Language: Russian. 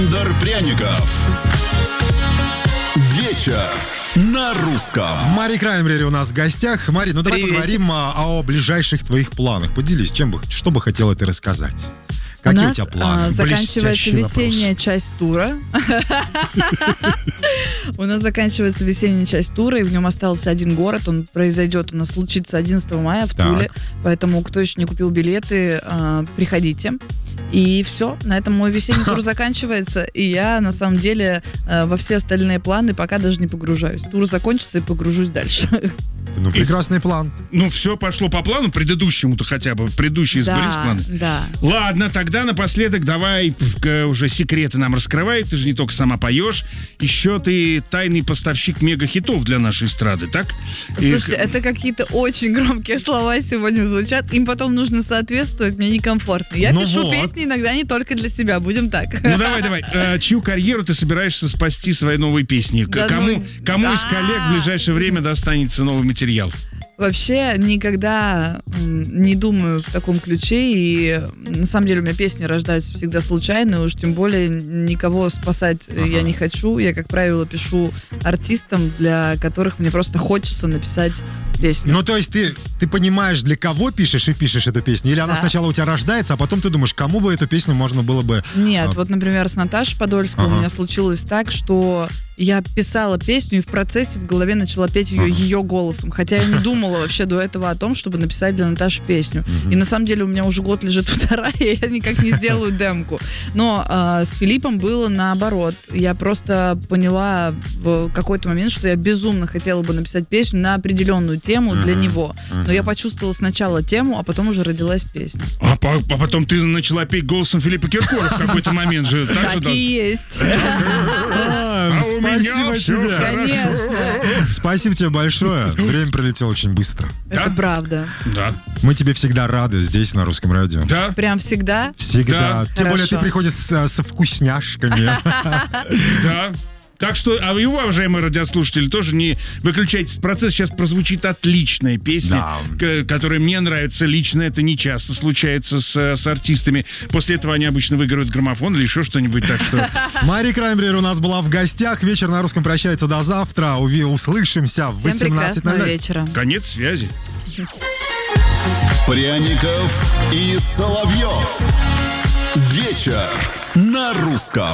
Пряников. Вечер на русском. Мари Краймбрери у нас в гостях. Мари, ну давай поговорим о ближайших твоих планах. Поделись, что бы хотела ты рассказать? Какие у тебя планы? Заканчивается весенняя часть тура. У нас заканчивается весенняя часть тура, и в нем остался один город. Он произойдет, у нас случится 11 мая в Туле. Поэтому, кто еще не купил билеты, приходите. И все, на этом мой весенний тур заканчивается. И я, на самом деле, во все остальные планы пока даже не погружаюсь. Тур закончится и погружусь дальше. Ну, прекрасный план. Ну, все пошло по плану, предыдущему-то хотя бы. Предыдущие сбылись планы. Да. Ладно, тогда напоследок давай уже секреты нам раскрывай. Ты же не только сама поешь, еще ты тайный поставщик мега-хитов для нашей эстрады, так? Слушайте, это какие-то очень громкие слова сегодня звучат. Им потом нужно соответствовать, мне некомфортно. Я пишу песни иногда не только для себя, будем так. Ну, давай. Чью карьеру ты собираешься спасти своей новой песней? Кому из коллег в ближайшее время достанется новый материал? Вообще никогда не думаю в таком ключе, и на самом деле у меня песни рождаются всегда случайно, уж тем более никого спасать я не хочу. Я, как правило, пишу артистам, для которых мне просто хочется написать песню. Ну, то есть ты понимаешь, для кого пишешь и пишешь эту песню? Или она сначала у тебя рождается, а потом ты думаешь, кому бы эту песню можно было бы... Нет, вот, например, с Наташей Подольской у меня случилось так, что я писала песню и в процессе в голове начала петь ее голосом. Хотя я не думала вообще до этого о том, чтобы написать для Наташи песню. И на самом деле у меня уже год лежит вторая, и я никак не сделаю демку. Но с Филиппом было наоборот. Я просто поняла в какой-то момент, что я безумно хотела бы написать песню на определенную тему для него. Но я почувствовала сначала тему, а потом уже родилась песня. А потом ты начала петь голосом Филиппа Киркорова в какой-то момент же. Так и есть. Спасибо тебе. Конечно. Спасибо тебе большое. Время пролетело очень быстро. Это правда. Да. Мы тебе всегда рады здесь, на Русском радио. Да. Прям всегда? Всегда. Да. Тем более ты приходишь со вкусняшками. Да. Так что, а вы, уважаемые радиослушатели, тоже не выключайтесь. Процесс сейчас прозвучит отличная песня, которая мне нравится лично. Это не часто случается с артистами. После этого они обычно выигрывают граммофон или еще что-нибудь. Так что... Мари Краймбрери у нас была в гостях. Вечер на Русском прощается до завтра. Услышимся в 18:00. Всем прекрасного вечера. Конец связи. Пряников и Соловьев. Вечер на русском.